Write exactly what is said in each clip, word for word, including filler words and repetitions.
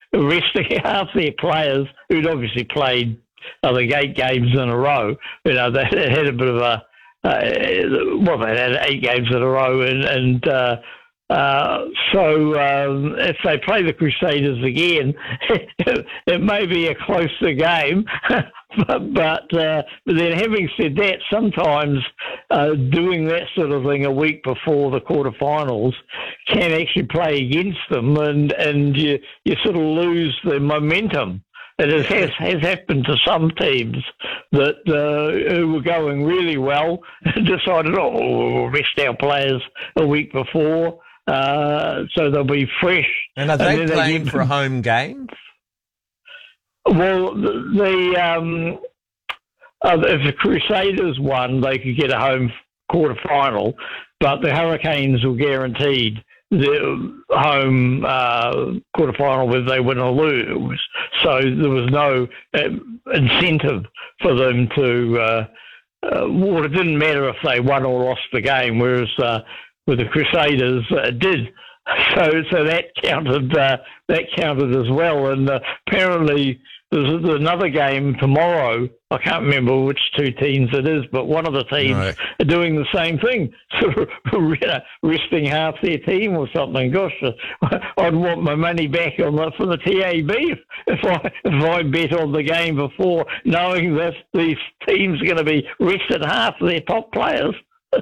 resting half their players who'd obviously played I think eight games in a row. You know, they had a bit of a uh, well, they had eight games in a row, and, and uh, uh, so um, if they play the Crusaders again, it, it may be a closer game. but but, uh, but then, having said that, sometimes uh, doing that sort of thing a week before the quarterfinals can actually play against them, and and you you sort of lose the momentum. It has, has happened to some teams that uh, who were going really well and decided, oh, we'll rest our players a week before, uh, so they'll be fresh. And are they and playing they for a home game? Well, the, the um, uh, if the Crusaders won, they could get a home quarterfinal, but the Hurricanes were guaranteed the home uh, quarterfinal whether they win or lose. So there was no uh, incentive for them to. Uh, uh, well, it didn't matter if they won or lost the game, whereas uh, with the Crusaders uh, it did. So, so that counted. Uh, that counted as well. And uh, apparently, there's another game tomorrow. I can't remember which two teams it is, but one of the teams right. are doing the same thing, sort of resting half their team or something. Gosh, I'd want my money back on the, for the T A B if I if I bet on the game before, knowing that these teams are going to be rested half their top players.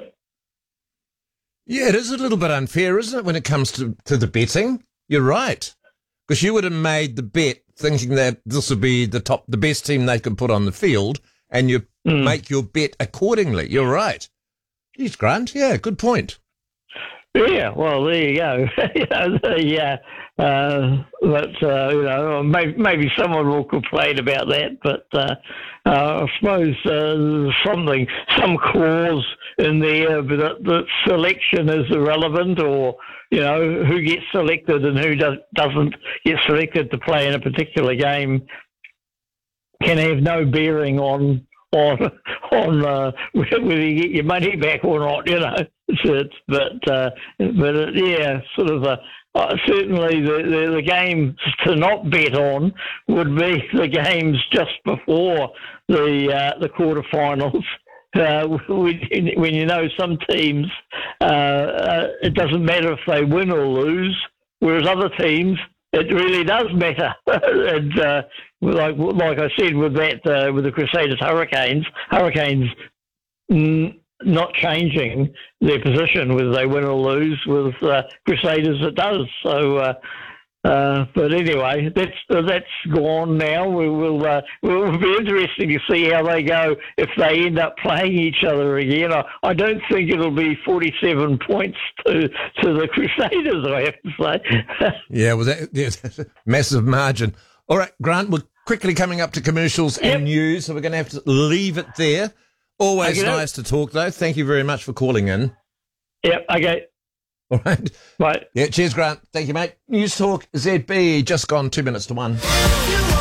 Yeah, it is a little bit unfair, isn't it, when it comes to, to the betting? You're right. Because you would have made the bet thinking that this would be the top, the best team they could put on the field, and you mm. make your bet accordingly. You're right. Geez, Grant, yeah, good point. Yeah, well, there you go. you know, the, uh, uh, but, uh, you know, maybe, maybe someone will complain about that, but uh, uh, I suppose uh, there's something, some clause in there that, that selection is irrelevant, or, you know, who gets selected and who does, doesn't get selected to play in a particular game can have no bearing on on on uh, whether you get your money back or not, you know. It's, but uh, but uh, yeah, sort of. Uh, uh, certainly, the, the the games to not bet on would be the games just before the uh, the quarterfinals. Uh, when, when you know some teams, uh, uh, it doesn't matter if they win or lose, whereas other teams, it really does matter. and uh, like like I said, with that, uh, with the Crusaders Hurricanes, Hurricanes mm, not changing their position whether they win or lose. With uh, Crusaders, it does. So. Uh, Uh, but anyway, that's uh, that's gone now. We will uh, it will be interesting to see how they go if they end up playing each other again. I, I don't think it'll be forty-seven points to to the Crusaders, I have to say. yeah, well, that, yeah, massive margin. All right, Grant, we're quickly coming up to commercials yep. and news, so we're going to have to leave it there. Always okay, nice to talk, though. Thank you very much for calling in. Yep, okay. All right. Right. Yeah, cheers, Grant. Thank you, mate. News Talk Z B, just gone two minutes to one.